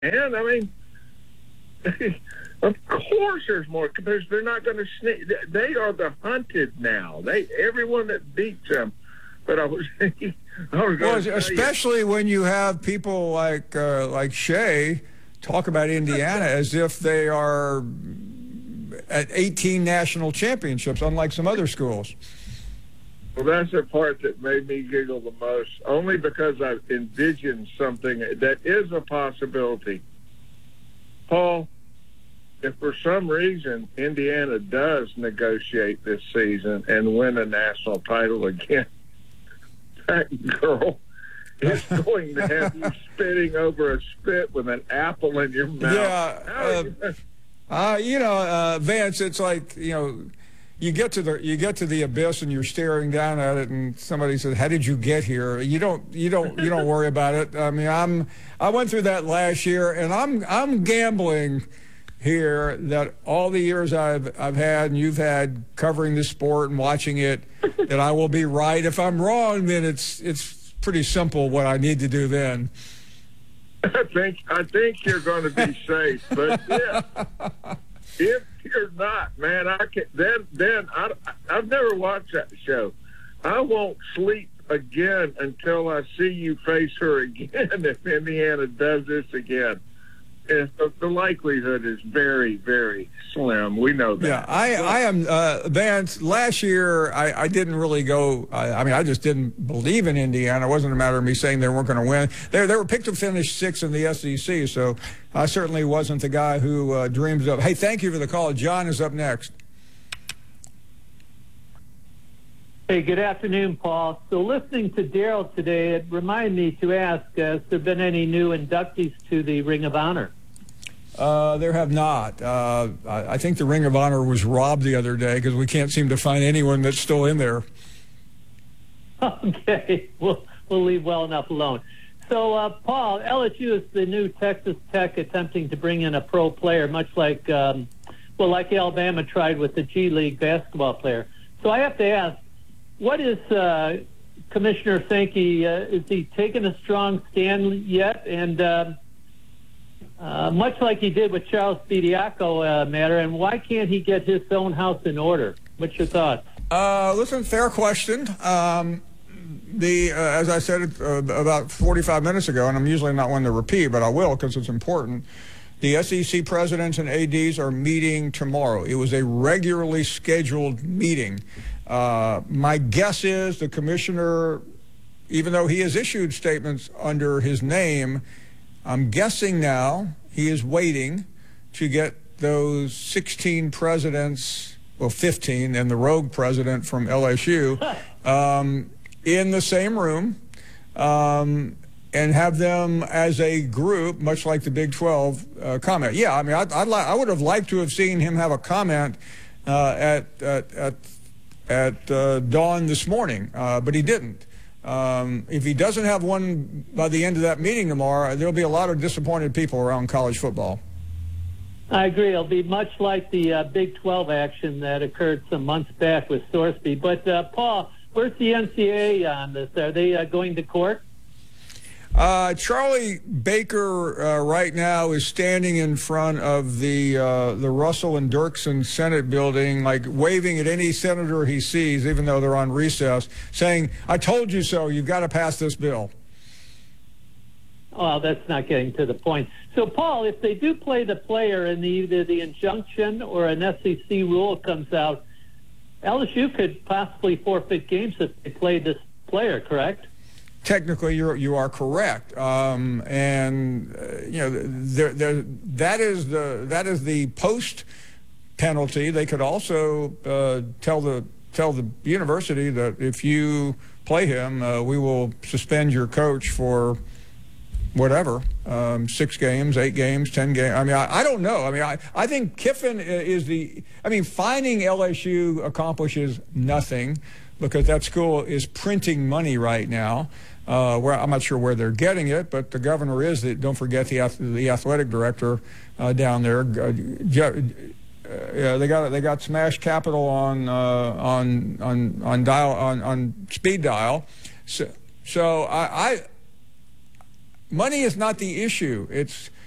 And I mean, of course, there's more because they're not going to sneak. They are the hunted now. Everyone that beats them. But I was thinking, especially when you have people like Shea talk about Indiana as if they are at 18 national championships, unlike some other schools. Well, that's the part that made me giggle the most, only because I've envisioned something that is a possibility. Paul, if for some reason Indiana does negotiate this season and win a national title again, that girl is going to have you spitting over a spit with an apple in your mouth. Yeah. Vance, it's like, you get to the abyss and you're staring down at it, and somebody says, "How did you get here?" You don't worry about it. I mean, I went through that last year, and I'm gambling here that all the years I've had and you've had covering this sport and watching it, that I will be right. If I'm wrong, then it's pretty simple what I need to do then. I think you're going to be safe, but if you're not, man, I've never watched that show. I won't sleep again until I see you face her again if Indiana does this again. And the likelihood is very, very slim. We know that. Yeah, I am, Vance, last year I didn't really go, I just didn't believe in Indiana. It wasn't a matter of me saying they weren't going to win. They were picked to finish 6th in the SEC, so I certainly wasn't the guy who dreams of. Hey, thank you for the call. John is up next. Hey, good afternoon, Paul. So listening to Daryl today, it reminded me to ask, has there been any new inductees to the Ring of Honor? There have not. I think the Ring of Honor was robbed the other day because we can't seem to find anyone that's still in there. Okay, we'll leave well enough alone. So, Paul, LSU is the new Texas Tech attempting to bring in a pro player, much like Alabama tried with the G League basketball player. So I have to ask, what is Commissioner Sankey, is he taking a strong stand yet? And much like he did with Charles Bediako matter, and why can't he get his own house in order? What's your thoughts? Listen, fair question. As I said about 45 minutes ago, and I'm usually not one to repeat, but I will because it's important, the SEC presidents and ADs are meeting tomorrow. It was a regularly scheduled meeting. My guess is the commissioner, even though he has issued statements under his name, I'm guessing now he is waiting to get those 16 presidents, well, 15, and the rogue president from LSU in the same room and have them as a group, much like the Big 12, comment. Yeah, I mean, I would have liked to have seen him have a comment at dawn this morning, but he didn't. If he doesn't have one by the end of that meeting tomorrow, there'll be a lot of disappointed people around college football. I agree. It'll be much like the Big 12 action that occurred some months back with Sorsby. But, Paul, where's the NCAA on this? Are they going to court? Charlie Baker right now is standing in front of the Russell and Dirksen Senate building, like waving at any senator he sees, even though they're on recess, saying, "I told you so, you've got to pass this bill." Well, that's not getting to the point. So, Paul, if they do play the player and either the injunction or an SEC rule comes out, LSU could possibly forfeit games if they play this player, correct? Technically, you are correct, and that is the post penalty. They could also tell the university that if you play him, we will suspend your coach for whatever, 6 games, 8 games, 10 games. I mean, I don't know. I mean, I think Kiffin is finding LSU accomplishes nothing because that school is printing money right now. Where I'm not sure where they're getting it, but the governor is. Don't forget the athletic director down there. They got smash capital on speed dial. So money is not the issue. It's